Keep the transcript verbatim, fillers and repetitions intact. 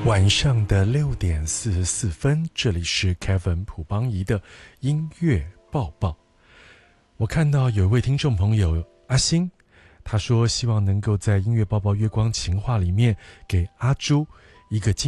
晚上的六点四十四分，这里是 Kevin 朴邦仪的音乐报报。我看到有一位听众朋友阿星，他说希望能够在音乐报报月光情话里面给阿朱一个